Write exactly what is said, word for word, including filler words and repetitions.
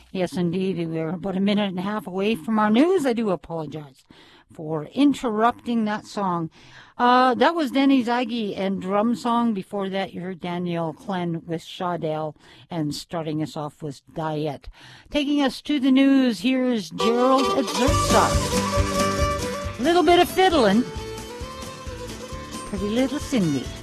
Yes, indeed. We're about a minute and a half away from our news. I do apologize for interrupting that song. Uh, that was Denny Zaghi and Drum Song. Before that, you heard Daniel Klen with Shadell, and starting us off was Diet. Taking us to the news, here's Gerald Edzurtsa. Little bit of fiddling. Pretty Little Cindy.